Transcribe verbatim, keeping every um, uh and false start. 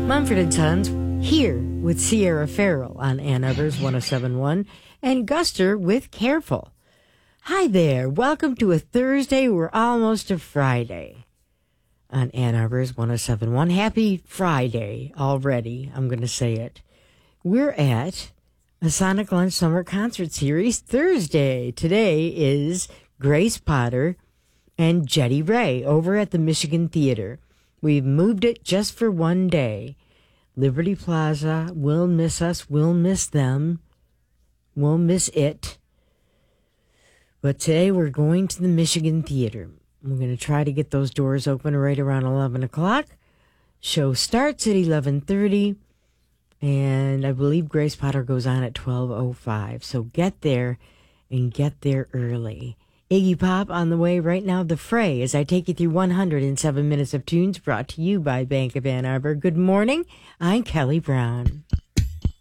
Mumford and Sons here with Sierra Farrell on Ann Arbor's one oh seven point one and Guster with Careful. Hi there. Welcome to a Thursday. We're almost to Friday on Ann Arbor's one oh seven point one. Happy Friday already. I'm going to say it. We're at a Sonic Lunch Summer Concert Series Thursday. Today is Grace Potter and Jetty Ray over at the Michigan Theater. We've moved it just for one day. Liberty Plaza will miss us. We'll miss them. We'll miss it. But today we're going to the Michigan Theater. We're going to try to get those doors open right around eleven o'clock. Show starts at eleven thirty. And I believe Grace Potter goes on at twelve oh five. So get there and get there early. Iggy Pop on the way right now. The Fray, as I take you through one hundred seven minutes of tunes brought to you by Bank of Ann Arbor. Good morning. I'm Kelly Brown.